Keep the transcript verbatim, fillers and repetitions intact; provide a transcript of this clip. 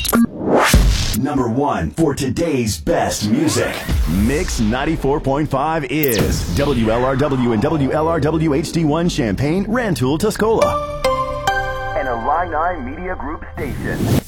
Number one for today's best music. Mix ninety-four point five is W L R W and W L R W H D one Champaign, Rantoul, Tuscola. An Illini Media Group station.